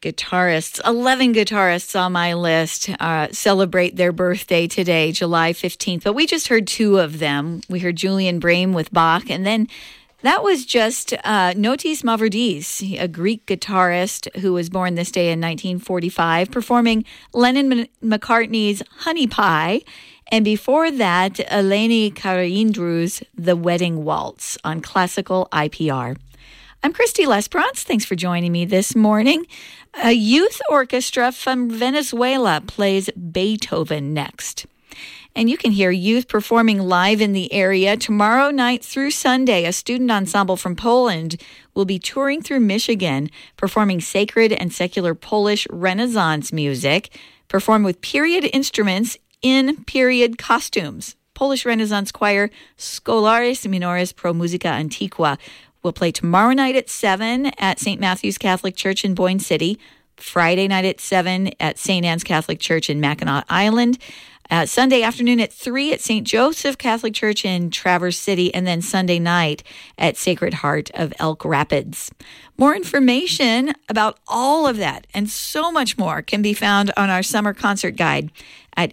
guitarists. 11 guitarists on my list celebrate their birthday today, July 15th. But we just heard two of them. We heard Julian Brehm with Bach, and then that was just Notis Mavrodis, a Greek guitarist who was born this day in 1945, performing Lennon-McCartney's Honey Pie. And before that, Eleni Karaindrou's The Wedding Waltz on classical IPR. I'm Christy Lesperance. Thanks for joining me this morning. A youth orchestra from Venezuela plays Beethoven next. And you can hear youth performing live in the area tomorrow night through Sunday. A student ensemble from Poland will be touring through Michigan, performing sacred and secular Polish Renaissance music, performed with period instruments in period costumes. Polish Renaissance choir Scholaris Minores Pro Musica Antiqua will play tomorrow night at 7 at St. Matthew's Catholic Church in Boyne City, Friday night at 7 at St. Anne's Catholic Church in Mackinac Island, Sunday afternoon at 3 at St. Joseph Catholic Church in Traverse City, and then Sunday night at Sacred Heart of Elk Rapids. More information about all of that and so much more can be found on our summer concert guide at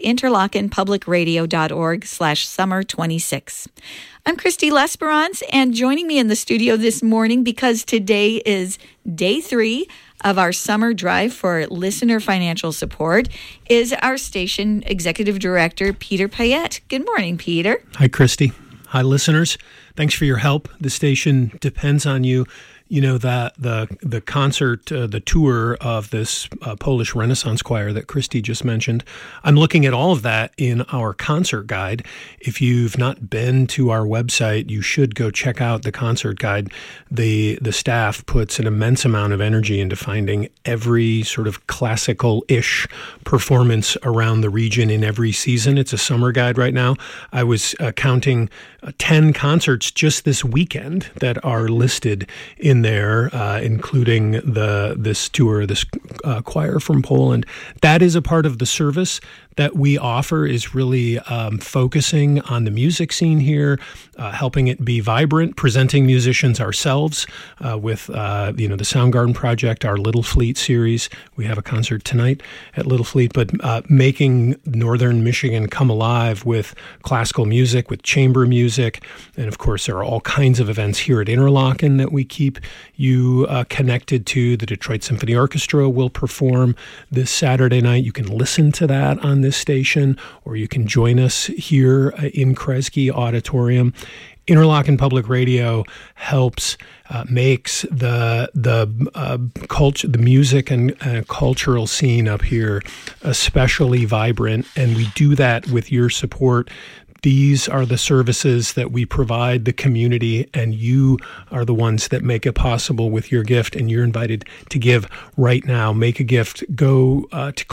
interlochenpublicradio.org/summer26. I'm Christy Lesperance, and joining me in the studio this morning, because today is day 3 of our summer drive for listener financial support, is our station executive director, Peter Payette. Good morning, Peter. Hi, Christy. Hi, listeners. Thanks for your help. The station depends on you. You know, that the concert, the tour of this Polish Renaissance choir that Christy just mentioned, I'm looking at all of that in our concert guide. If you've not been to our website, you should go check out the concert guide. The staff puts an immense amount of energy into finding every sort of classical-ish performance around the region in every season. It's a summer guide right now. I was counting 10 concerts just this weekend that are listed in there, including this tour, this choir from Poland. That is a part of the service that we offer, is really focusing on the music scene here, helping it be vibrant, presenting musicians ourselves with the Soundgarden Project, our Little Fleet series. We have a concert tonight at Little Fleet, but making Northern Michigan come alive with classical music, with chamber music. And of course, there are all kinds of events here at Interlochen that we keep you connected to. The Detroit Symphony Orchestra will perform this Saturday night. You can listen to that on this station, or you can join us here in Kresge Auditorium. Interlochen Public Radio helps makes the culture, the music and cultural scene up here especially vibrant, and we do that with your support. These are the services that we provide the community, and you are the ones that make it possible with your gift, and you're invited to give right now. Make a gift. Go to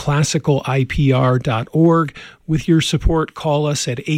classicalipr.org. With your support, call us at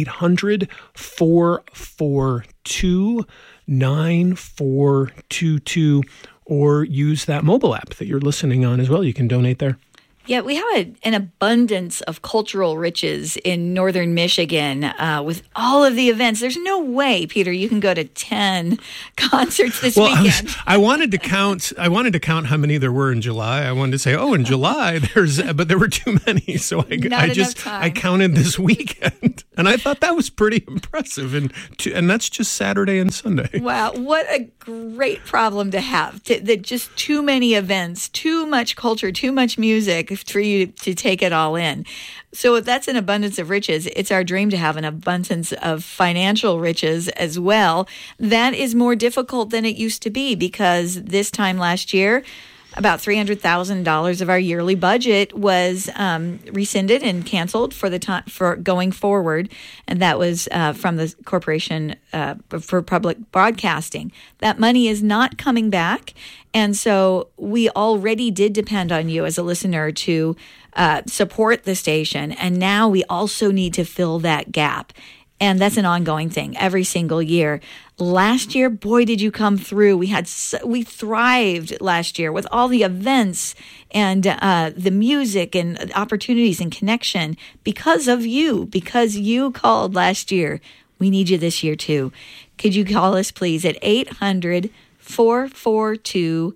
800-442-9422, or use that mobile app that you're listening on as well. You can donate there. Yeah, we have an abundance of cultural riches in Northern Michigan with all of the events. There's no way, Peter, you can go to 10 concerts this weekend. I wanted to count how many there were in July. I wanted to say, in July but there were too many, so I counted this weekend, and I thought that was pretty impressive. And that's just Saturday and Sunday. Wow, what a great problem to have! That just too many events, too much culture, too much music for you to take it all in. So if that's an abundance of riches, it's our dream to have an abundance of financial riches as well. That is more difficult than it used to be, because this time last year, about $300,000 of our yearly budget was rescinded and canceled for going forward, and that was from the Corporation for Public Broadcasting. That money is not coming back, and so we already did depend on you as a listener to support the station, and now we also need to fill that gap. And that's an ongoing thing every single year. Last year, boy, did you come through. We thrived last year with all the events and the music and opportunities and connection because of you, because you called last year. We need you this year, too. Could you call us, please, at 800-442-9422.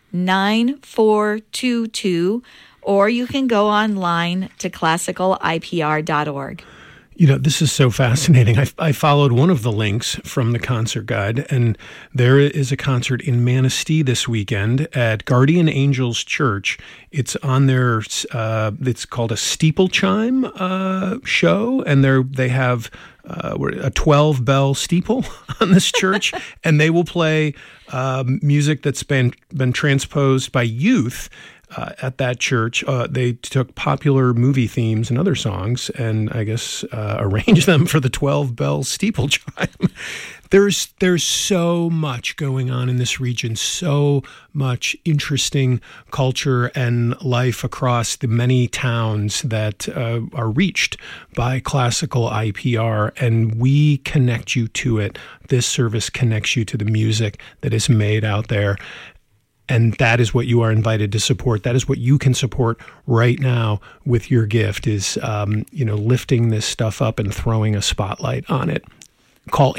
9422, or you can go online to classicalipr.org. You know, this is so fascinating. I followed one of the links from the concert guide, and there is a concert in Manistee this weekend at Guardian Angels Church. It's on their, it's called a Steeple Chime show, and they have a 12-bell steeple on this church, and they will play music that's been transposed by youth. At that church, they took popular movie themes and other songs and I guess arranged them for the 12-bell steeple chime. There's so much going on in this region, so much interesting culture and life across the many towns that are reached by classical IPR, and we connect you to it. This service connects you to the music that is made out there. And that is what you are invited to support. That is what you can support right now with your gift is, lifting this stuff up and throwing a spotlight on it. Call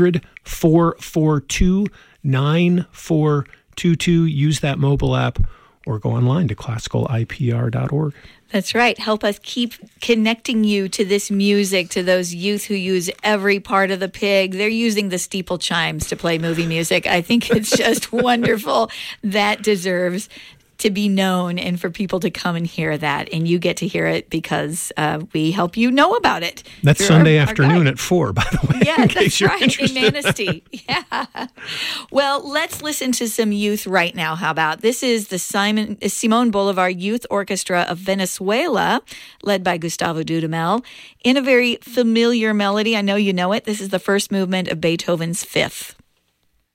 800-442-9422. Use that mobile app or go online to classicalipr.org. That's right. Help us keep connecting you to this music, to those youth who use every part of the pig. They're using the steeple chimes to play movie music. I think it's just wonderful. That deserves to be known and for people to come and hear that. And you get to hear it because we help you know about it. That's Sunday afternoon at 4, by the way. Yeah, that's right, in Manistee. Yeah. Well, let's listen to some youth right now. How about this is the Simon Bolivar Youth Orchestra of Venezuela, led by Gustavo Dudamel, in a very familiar melody. I know you know it. This is the first movement of Beethoven's Fifth.